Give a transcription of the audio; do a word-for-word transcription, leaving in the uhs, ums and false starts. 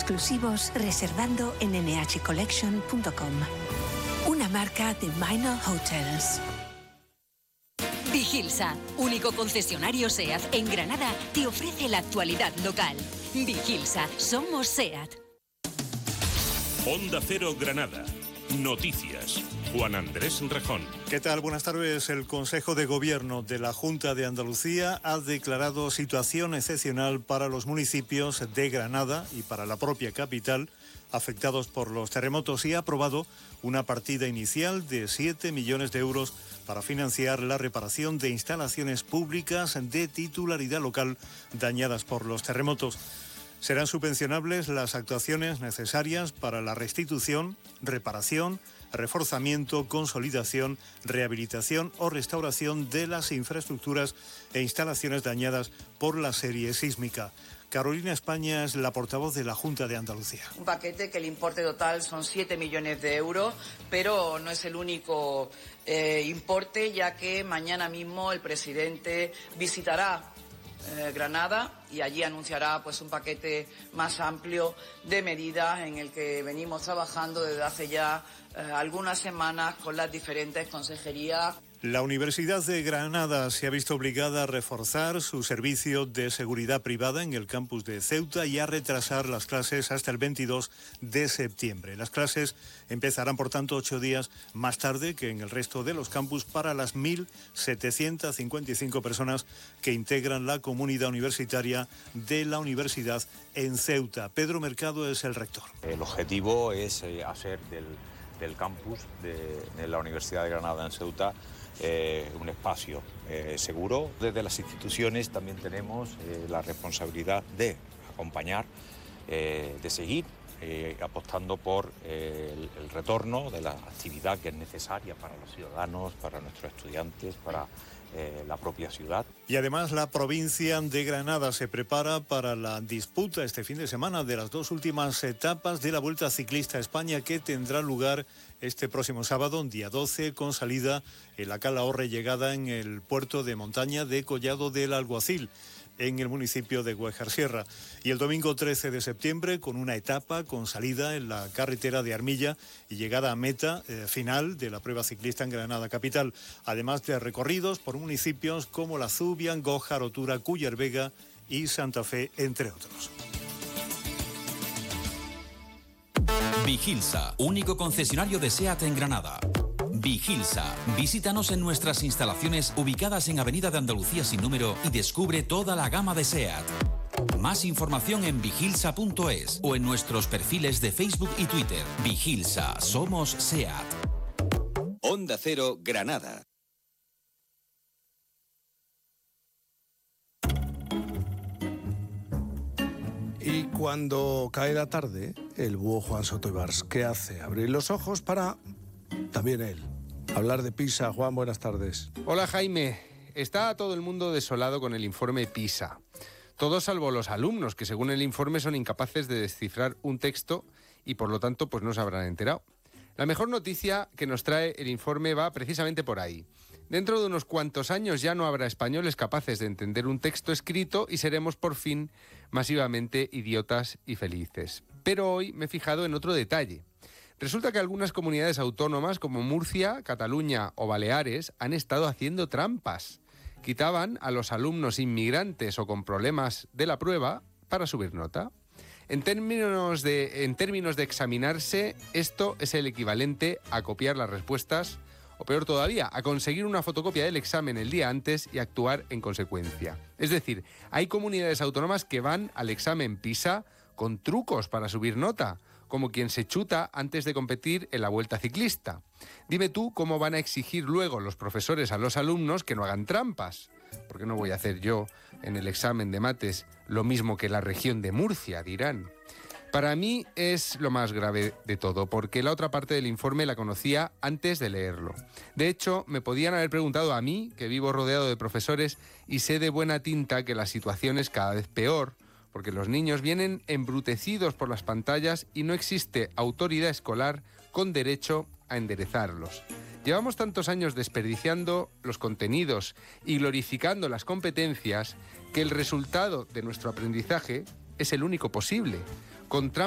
exclusivos reservando en ene hache collection punto com. Una marca de Minor Hotels. Vigilsa, único concesionario SEAT en Granada, te ofrece la actualidad local. Vigilsa, somos SEAT. Onda Cero Granada. Noticias. Juan Andrés Rejón. ¿Qué tal? Buenas tardes. El Consejo de Gobierno de la Junta de Andalucía ha declarado situación excepcional para los municipios de Granada y para la propia capital afectados por los terremotos y ha aprobado una partida inicial de siete millones de euros para financiar la reparación de instalaciones públicas de titularidad local dañadas por los terremotos. Serán subvencionables las actuaciones necesarias para la restitución, reparación, reforzamiento, consolidación, rehabilitación o restauración de las infraestructuras e instalaciones dañadas por la serie sísmica. Carolina España es la portavoz de la Junta de Andalucía. Un paquete que el importe total son siete millones de euros, pero no es el único eh, importe, ya que mañana mismo el presidente visitará eh, Granada y allí anunciará pues un paquete más amplio de medidas en el que venimos trabajando desde hace ya eh, algunas semanas con las diferentes consejerías. La Universidad de Granada se ha visto obligada a reforzar su servicio de seguridad privada en el campus de Ceuta y a retrasar las clases hasta el veintidós de septiembre. Las clases empezarán, por tanto, ocho días más tarde que en el resto de los campus para las mil setecientas cincuenta y cinco personas que integran la comunidad universitaria de la universidad en Ceuta. Pedro Mercado es el rector. El objetivo es eh, hacer del, del campus de, de la Universidad de Granada en Ceuta Eh, un espacio eh, seguro. Desde las instituciones también tenemos eh, la responsabilidad de acompañar, eh, de seguir eh, apostando por eh, el, el retorno de la actividad que es necesaria para los ciudadanos, para nuestros estudiantes, para eh, la propia ciudad. Y además la provincia de Granada se prepara para la disputa este fin de semana de las dos últimas etapas de la Vuelta Ciclista a España, que tendrá lugar este próximo sábado, día doce, con salida en la Calahorra, llegada en el puerto de montaña de Collado del Alguacil, en el municipio de Güéjar Sierra. Y el domingo trece de septiembre, con una etapa con salida en la carretera de Armilla y llegada a meta eh, final de la prueba ciclista en Granada capital, además de recorridos por municipios como La Zubia, Gójar, Otura, Cúller Vega y Santa Fe, entre otros. Vigilsa, único concesionario de SEAT en Granada. Vigilsa, visítanos en nuestras instalaciones ubicadas en Avenida de Andalucía sin número y descubre toda la gama de SEAT. Más información en vigilsa punto es o en nuestros perfiles de Facebook y Twitter. Vigilsa, somos SEAT. Onda Cero, Granada. Y cuando cae la tarde, el búho Juan Soto Ibars, ¿qué hace? Abrir los ojos para, también él, hablar de PISA. Juan, buenas tardes. Hola, Jaime. Está todo el mundo desolado con el informe PISA. Todos salvo los alumnos, que según el informe son incapaces de descifrar un texto y por lo tanto pues no se habrán enterado. La mejor noticia que nos trae el informe va precisamente por ahí. Dentro de unos cuantos años ya no habrá españoles capaces de entender un texto escrito y seremos por fin masivamente idiotas y felices. Pero hoy me he fijado en otro detalle. Resulta que algunas comunidades autónomas como Murcia, Cataluña o Baleares han estado haciendo trampas. Quitaban a los alumnos inmigrantes o con problemas de la prueba para subir nota. En términos de, en términos de examinarse, esto es el equivalente a copiar las respuestas, o peor todavía, a conseguir una fotocopia del examen el día antes y actuar en consecuencia. Es decir, hay comunidades autónomas que van al examen PISA con trucos para subir nota, como quien se chuta antes de competir en la Vuelta Ciclista. Dime tú cómo van a exigir luego los profesores a los alumnos que no hagan trampas. ¿Por qué no voy a hacer yo en el examen de mates lo mismo que la región de Murcia?, dirán. Para mí es lo más grave de todo, porque la otra parte del informe la conocía antes de leerlo. De hecho, me podían haber preguntado a mí, que vivo rodeado de profesores y sé de buena tinta que la situación es cada vez peor, porque los niños vienen embrutecidos por las pantallas y no existe autoridad escolar con derecho a enderezarlos. Llevamos tantos años desperdiciando los contenidos y glorificando las competencias que el resultado de nuestro aprendizaje es el único posible. Con